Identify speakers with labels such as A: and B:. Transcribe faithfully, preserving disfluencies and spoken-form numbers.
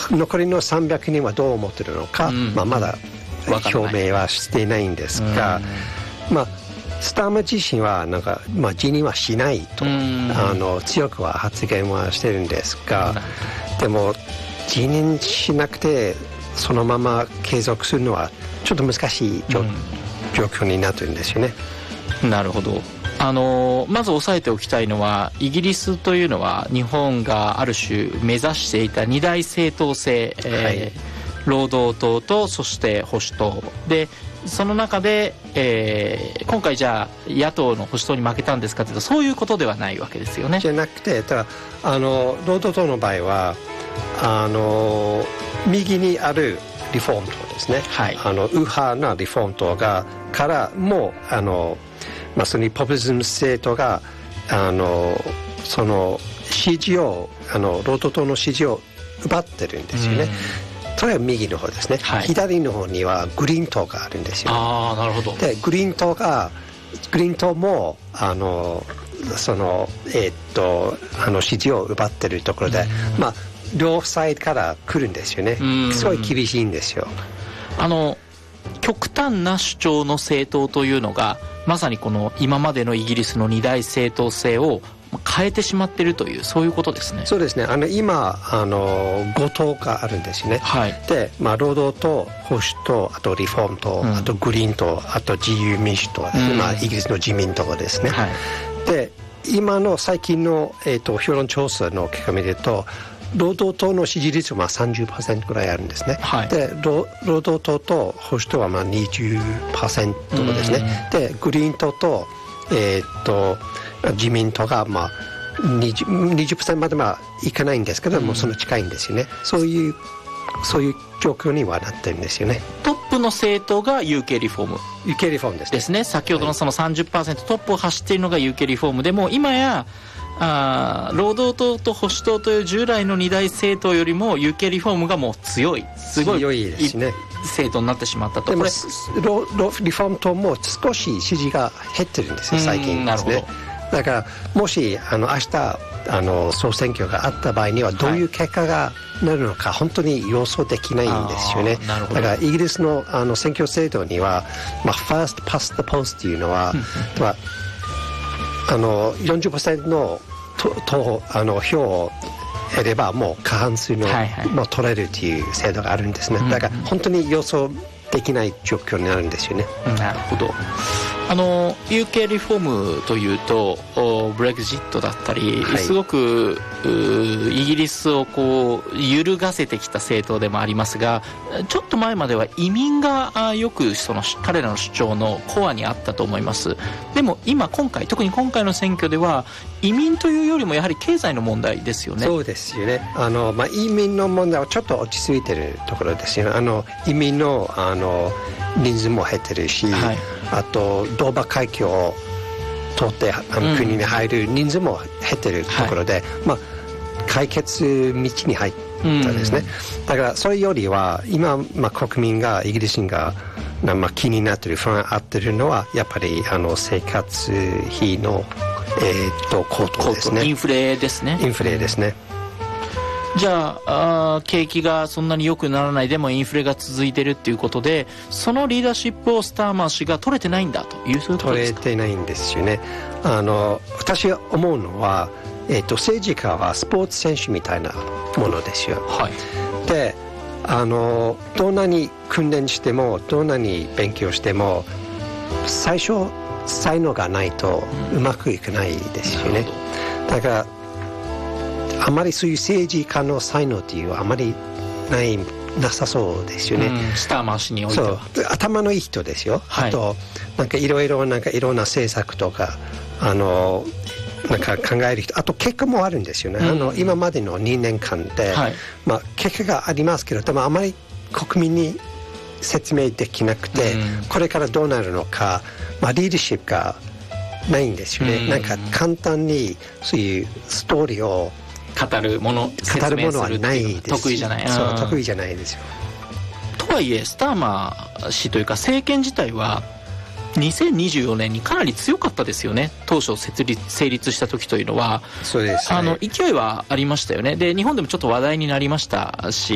A: 残りのさんびゃくにんはどう思ってるのか、うんまあ、まだ表明はしていないんですが、まあ、スターマー自身はなんか、まあ、辞任はしないとあの強くは発言はしてるんですが、でも辞任しなくてそのまま継続するのはちょっと難しい状,、うん、状況になってるんですよね。
B: なるほど。あのまず押さえておきたいのは、イギリスというのは日本がある種目指していた二大政党制、はいえー、労働党とそして保守党で、その中で、えー、今回じゃあ野党の保守党に負けたんですかというと、そういうことではないわけですよね。
A: じゃなくて、ただあの労働党の場合はあの右にあるリフォーム党ですね、はい、あの右派なリフォーム党がからもあのまあ、そのポピュリズム政党があのその支持をあの労働党の支持を奪ってるんですよね。それは右の方ですね、はい、左の方にはグリーン党があるんですよ。
B: あー、なるほど。
A: でグリーン党がグリーン党もあのそのえー、っとあの支持を奪ってるところで、まあ両サイドから来るんですよね。すごい厳しいんですよ。
B: あの極端な主張の政党というのがまさにこの今までのイギリスの二大政党制を変えてしまっているという、そういうことですね。
A: そうですね。あの今あのご党があるんですね、はい、で、まあ、労働党、保守党、あとリフォーム党、うん、あとグリーン党、あと自由民主党、うん、まあ、イギリスの自民党ですね、はい、で今の最近の、えー、と評論調査の結果を見ると労働党の支持率はまあ さんじゅっパーセント ぐらいあるんですね、はい、で労働党と保守党はまあ にじゅっパーセント ですね、でグリーン党と、えー、っと自民党がまあ にじゅう, にじゅっパーセントまではいかないんですけども、その近いんですよね。そういうそういう状況にはなってるんですよね。
B: トップの政党が ユーケー リフォーム
A: ユーケー リフォームです ね,
B: ですね。先ほどのその さんじゅっパーセント、はい、トップを走っているのが ユーケー リフォームでも、今やあ労働党と保守党という従来の二大政党よりも ユーケー リフォームがもう強い、すごい
A: 強いですね、
B: 政党になってしまったと。
A: でもこれロロリフォーム党も少し支持が減ってるんですよ最近ですね。だからもしあの明日あの総選挙があった場合にはどういう結果がなるのか本当に予想できないんですよね。だからイギリス の, あの選挙制度には、まあ、First Past the Post というのは、まあ、あの よんじゅっパーセント の, ととあの票を得ればもう過半数の、はいはい、もう取れるという制度があるんですね。だから本当に予想できない状況になるんですよね。
B: なるほど。あの ユーケー リフォームというとブレグジットだったり、はい、すごくイギリスをこう揺るがせてきた政党でもありますが、ちょっと前までは移民がよくその彼らの主張のコアにあったと思います。でも今今回特に今回の選挙では移民というよりもやはり経済の問題ですよね。
A: そうですよね。あの、まあ、移民の問題はちょっと落ち着いてるところですよね。あの移民の、あの人数も減ってるし、はい、あとドーバー海峡を通ってあの国に入る人数も減ってるところで、はい、まあ、解決道に入ったんですね、うん、だからそれよりは今、まあ、国民がイギリス人が、まあ、気になってる不安あってるのはやっぱりあの生活費の、えー、と高騰ですね。
B: インフレですね。
A: インフレですね。
B: じゃあ、あ景気がそんなに良くならないでもインフレが続いてるっていうことで、そのリーダーシップをスターマー氏が取れてないんだという、そういうことですか。
A: 取れてないんですよね。あの私が思うのは、えー、と政治家はスポーツ選手みたいなものですよ、はい、であのどんなに訓練してもどんなに勉強しても最初才能がないとうまくいかないですよね、うん、だからあまりそういう政治家の才能っていうあまりないなさそうですよね、うん、
B: スターマー氏においては
A: そう頭のいい人ですよ、はい、あとなんかいろいろなんかいろんな政策とかあのなんか考える人、あと結果もあるんですよね、うん、あの今までのにねんかんで、はい、まあ、結果がありますけどでもあまり国民に説明できなくて、うん、これからどうなるのか、まあ、リーダーシップがないんですよね、うん、なんか簡単にそういうストーリーを
B: 語るもの
A: 語るものはないです。
B: 得意じゃない。
A: そう得意じゃないですよ。
B: とはいえスターマー氏というか政権自体はにせんにじゅうよねんにかなり強かったですよね。当初設立成立した時というのは、
A: そうですね、
B: あの勢いはありましたよね。で日本でもちょっと話題になりましたし、